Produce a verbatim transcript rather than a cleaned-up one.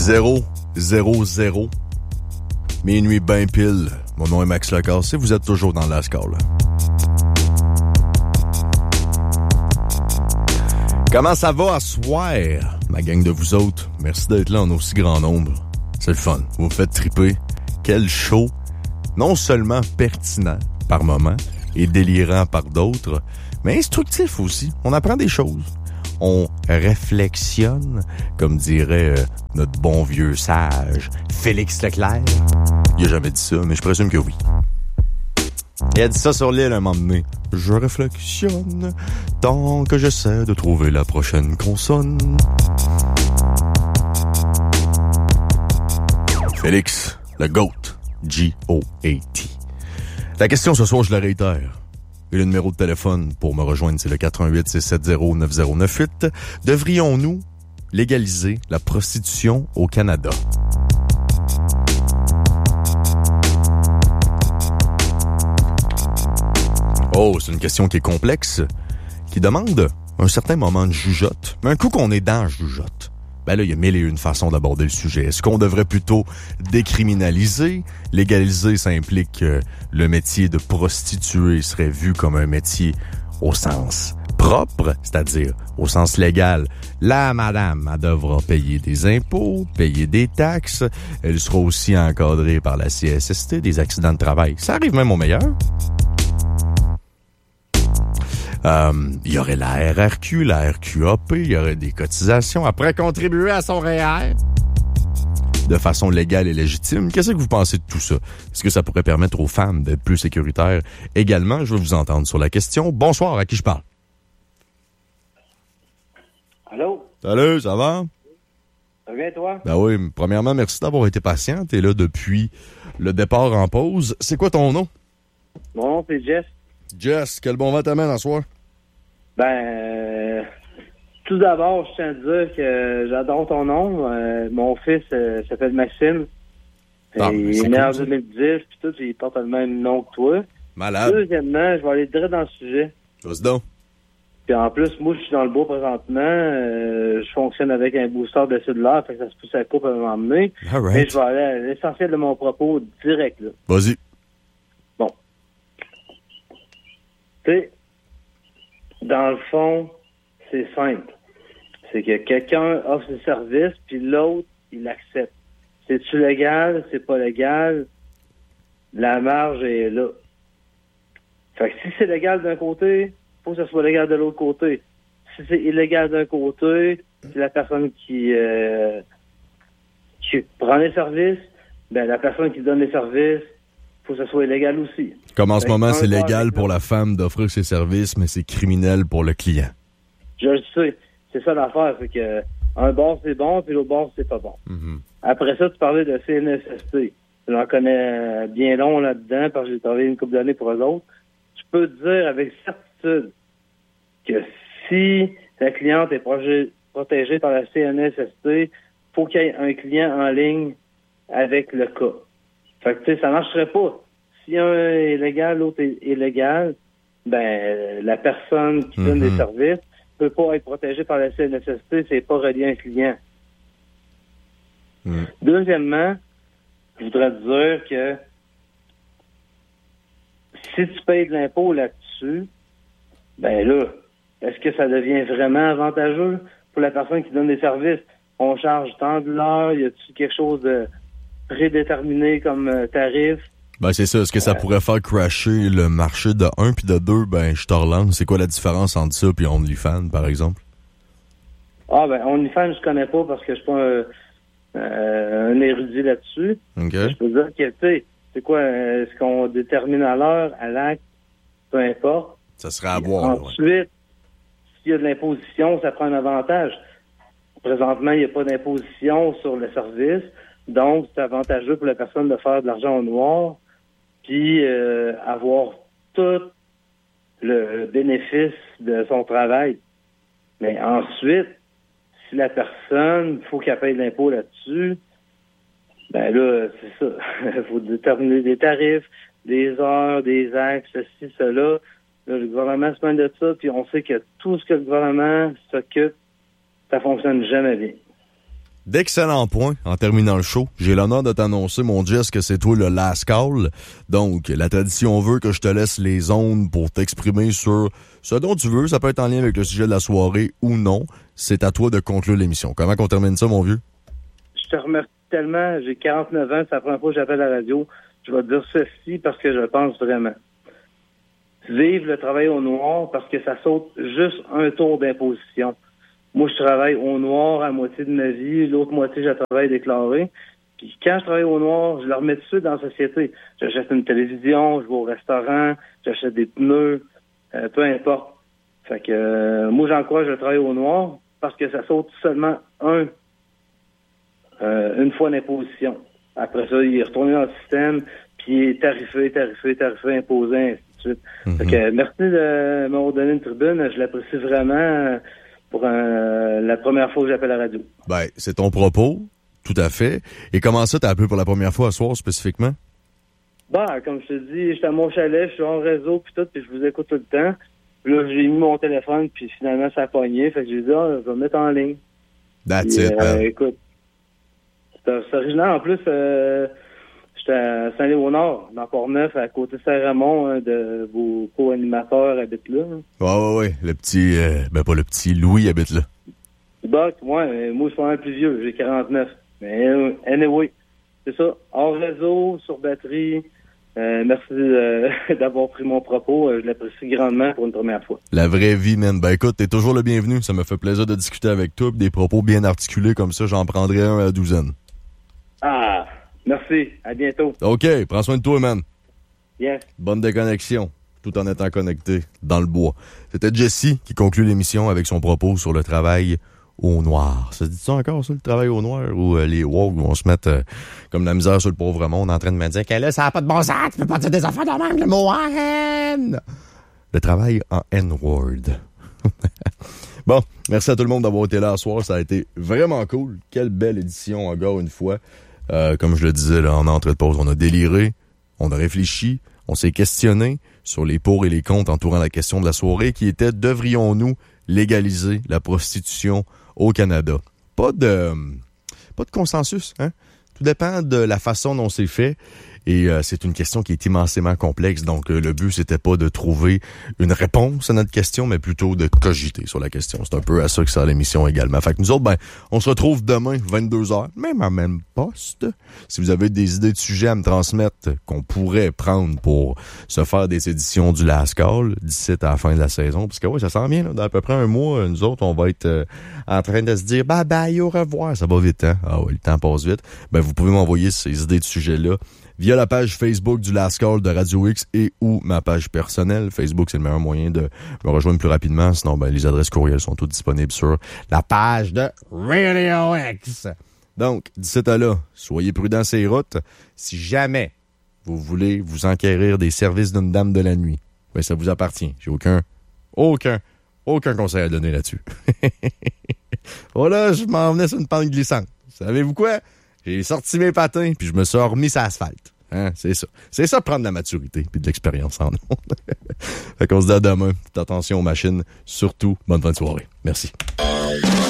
zéro zéro zéro. Minuit ben pile. Mon nom est Max Lacasse et vous êtes toujours dans la Lascar, là. Comment ça va à soir, ma gang de vous autres? Merci d'être là en aussi grand nombre. C'est le fun. Vous me faites triper. Quel show. Non seulement pertinent par moments et délirant par d'autres, mais instructif aussi. On apprend des choses. On réflexionne, comme dirait euh, notre bon vieux sage Félix Leclerc. Il a jamais dit ça, mais je présume que oui. Il a dit ça sur l'île un moment donné. Je réflexionne tant que j'essaie de trouver la prochaine consonne. Félix, le GOAT. G O A T. La question ce soir, je la réitère. Et le numéro de téléphone pour me rejoindre, c'est le quatre un huit, six sept zéro, neuf zéro neuf huit. Devrions-nous légaliser la prostitution au Canada? Oh, c'est une question qui est complexe, qui demande un certain moment de jugeote. Mais un coup qu'on est dans la jugeote, ben là, il y a mille et une façons d'aborder le sujet. Est-ce qu'on devrait plutôt décriminaliser? Légaliser, ça implique que le métier de prostituée serait vu comme un métier au sens propre, c'est-à-dire au sens légal. La madame, elle devra payer des impôts, payer des taxes. Elle sera aussi encadrée par la C S S T, des accidents de travail. Ça arrive même au meilleur. Euh, il y aurait la R R Q, la R Q A P, il y aurait des cotisations après contribuer à son R E E R de façon légale et légitime. Qu'est-ce que vous pensez de tout ça? Est-ce que ça pourrait permettre aux femmes d'être plus sécuritaires également? Je veux vous entendre sur la question. Bonsoir, à qui je parle? Allô? Salut, ça va? Ça va bien, toi? Ben oui, premièrement, merci d'avoir été patient. T'es là depuis le départ en pause. C'est quoi ton nom? Mon nom, c'est Jess. Jess, quel bon vent t'amène en soir? Ben, euh, tout d'abord, je tiens à dire que j'adore ton nom. Euh, mon fils euh, s'appelle Maxime. Ah, il est né en deux mille dix, puis tout, il porte le même nom que toi. Malade. Deuxièmement, je vais aller direct dans le sujet. Vas-y donc. Puis en plus, moi, je suis dans le bois présentement. Euh, je fonctionne avec un booster de cellulaire, fait que ça se pousse à la coupe à m'emmener. All right. Mais je vais aller à l'essentiel de mon propos direct, là. Vas-y. Bon. Tu sais, dans le fond, c'est simple. C'est que quelqu'un offre ses services, puis l'autre, il l'accepte. C'est-tu légal? C'est pas légal? La marge est là. Fait que si c'est légal d'un côté, faut que ça soit légal de l'autre côté. Si c'est illégal d'un côté, c'est la personne qui, euh, qui prend les services, ben la personne qui donne les services, faut que ça soit illégal aussi. Comme en ce Fait moment, c'est un légal avec pour l'autre. la femme d'offrir ses services, mais c'est criminel pour le client. Je le sais. C'est ça l'affaire. C'est que un bord, c'est bon, puis l'autre bord, c'est pas bon. Mm-hmm. Après ça, tu parlais de C N S S T. J'en connais bien long là-dedans parce que j'ai travaillé une couple d'années pour eux autres. Je peux te dire avec certitude que si la cliente est progé- protégée par la C N S S T, faut qu'il y ait un client en ligne avec le cas. Fait que, tu sais, ça marcherait pas. Si un est légal, l'autre est illégal, ben, la personne qui donne Mhm. des services peut pas être protégée par la C N S S T, c'est pas relié à un client. Mm. Deuxièmement, je voudrais te dire que si tu payes de l'impôt là-dessus, ben là, est-ce que ça devient vraiment avantageux pour la personne qui donne des services? On charge tant de l'heure, y a-t-il quelque chose de prédéterminé comme euh, tarif? Ben, c'est ça. Est-ce que ça Ouais. pourrait faire crasher le marché de un puis de deux? Ben, je te relance. C'est quoi la différence entre ça puis OnlyFans, par exemple? Ah ben, OnlyFans, je connais pas parce que je suis pas un, euh, un érudit là-dessus. OK. Je peux dire que, tu sais, c'est quoi, euh, ce qu'on détermine à l'heure, à l'acte, peu importe. Ça serait à voir, là, ouais. Ensuite, s'il y a de l'imposition, ça prend un avantage. Présentement, il n'y a pas d'imposition sur le service, donc c'est avantageux pour la personne de faire de l'argent au noir, puis euh, avoir tout le bénéfice de son travail. Mais ensuite, si la personne, il faut qu'elle paye de l'impôt là-dessus, ben là, c'est ça. Il faut déterminer des tarifs, des heures, des actes, ceci, cela. Là, le gouvernement se mêle de ça, puis on sait que tout ce que le gouvernement s'occupe, ça fonctionne jamais bien. D'excellents points en terminant le show. J'ai l'honneur de t'annoncer, mon Jess, que c'est toi le last call. Donc, la tradition veut que je te laisse les ondes pour t'exprimer sur ce dont tu veux. Ça peut être en lien avec le sujet de la soirée ou non. C'est à toi de conclure l'émission. Comment qu'on termine ça, mon vieux? Je te remercie tellement. J'ai quarante-neuf ans. C'est la première fois que j'appelle à la radio. Je vais te dire ceci parce que je le pense vraiment. Vive le travail au noir parce que ça saute juste un tour d'imposition. Moi, je travaille au noir à moitié de ma vie. L'autre moitié, je travaille déclaré. Puis quand je travaille au noir, je le remets tout de suite dans la société. J'achète une télévision, je vais au restaurant, j'achète des pneus, euh, peu importe. Fait que euh, moi, j'encourage le travail au noir parce que ça saute seulement un, euh, une fois d'imposition. Après ça, il est retourné dans le système, puis il est tarifé, tarifé, tarifé, imposé, ainsi de suite. Mm-hmm. Fait que merci de m'avoir donné une tribune. Je l'apprécie vraiment pour un, la première fois que j'appelle la radio. Ben, c'est ton propos, tout à fait. Et comment ça, t'as appelé pour la première fois à soir, spécifiquement? Ben, comme je te dis, j'étais à mon chalet, je suis en réseau, puis tout, puis je vous écoute tout le temps. Puis là, j'ai mis mon téléphone, puis finalement, ça a pogné. Fait que j'ai dit, ah, je vais me mettre en ligne. That's puis, it, euh, man. Écoute, c'est, c'est original. En plus, euh, j'étais à Saint-Léonard, dans Port-Neuf, à côté de Saint-Raymond, un de vos co-animateurs habite là. Ouais, ouais, ouais. Le petit, euh, ben pas le petit, Louis habite là. Doc, ouais, mais moi, je suis pas un plus vieux, j'ai quarante-neuf. Mais anyway, c'est ça. Hors réseau, sur batterie. Euh, merci euh, d'avoir pris mon propos. Euh, je l'apprécie grandement pour une première fois. La vraie vie, man. Ben écoute, t'es toujours le bienvenu. Ça me fait plaisir de discuter avec toi. Des propos bien articulés comme ça, j'en prendrai un à la douzaine. Ah, merci. À bientôt. OK, prends soin de toi, man. Yes. Bonne déconnexion, tout en étant connecté dans le bois. C'était Jessie qui conclut l'émission avec son propos sur le travail au noir. Ça se dit ça encore, ça, le travail au noir? Ou euh, les wogs vont se mettre euh, comme la misère sur le pauvre monde en train de me dire que là, ça n'a pas de bon sens, tu peux pas dire des affaires de même, le mot N. Le travail en N-word. Bon, merci à tout le monde d'avoir été là ce soir. Ça a été vraiment cool. Quelle belle édition, encore une fois. Euh, comme je le disais là, en entrée de pause, on a déliré, on a réfléchi, on s'est questionné sur les pour et les contre entourant la question de la soirée qui était: devrions-nous légaliser la prostitution au Canada? Pas de pas de consensus, hein? Tout dépend de la façon dont c'est fait. Et euh, c'est une question qui est immensément complexe. Donc, euh, le but, c'était pas de trouver une réponse à notre question, mais plutôt de cogiter sur la question. C'est un peu à ça que sert l'émission également. Fait que nous autres, ben, on se retrouve demain, vingt-deux heures, même à même poste. Si vous avez des idées de sujets à me transmettre qu'on pourrait prendre pour se faire des éditions du Last Call d'ici à la fin de la saison. Parce que oui, ça sent bien, là. Dans à peu près un mois, nous autres, on va être euh, en train de se dire bye bye, au revoir. Ça va vite, hein? Ah oui, le temps passe vite. Ben, vous pouvez m'envoyer ces idées de sujets-là via la page Facebook du Last Call de Radio X et ou ma page personnelle. Facebook, c'est le meilleur moyen de me rejoindre plus rapidement. Sinon, ben, les adresses courriels sont toutes disponibles sur la page de Radio X. Donc, d'ici à là, soyez prudents sur les routes. Si jamais vous voulez vous enquérir des services d'une dame de la nuit, ben, ça vous appartient. J'ai aucun, aucun, aucun conseil à donner là-dessus. Voilà, je m'en venais sur une pente glissante. Savez-vous quoi? J'ai sorti mes patins, puis je me suis remis sur l'asphalte. Hein? C'est ça. C'est ça, prendre de la maturité puis de l'expérience en nous. Fait qu'on se dit à demain. Faites attention aux machines. Surtout, bonne fin de soirée. Merci.